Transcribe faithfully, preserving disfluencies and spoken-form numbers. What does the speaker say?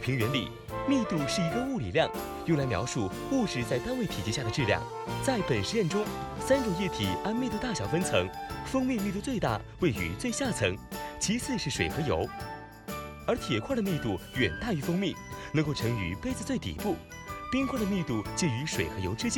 平原理，密度是一个物理量，用来描述物质在单位体积下的质量。在本实验中，三种液体按密度大小分层，蜂蜜密度最大，位于最下层，其次是水和油。而铁块的密度远大于蜂蜜，能够盛于杯子最底部；冰块的密度介于水和油之间。